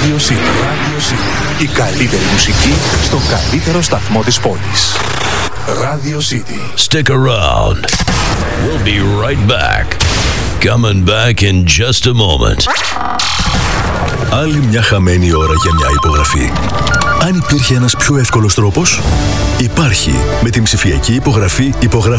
Radio City. Η καλύτερη μουσική στον καλύτερο σταθμό της πόλης. Radio City. Stick around. We'll be right back. Coming back in just a moment. Άλλη μια χαμένη ώρα για μια υπογραφή. Αν υπήρχε ένας πιο εύκολος τρόπος, υπάρχει. Με την ψηφιακή υπογραφή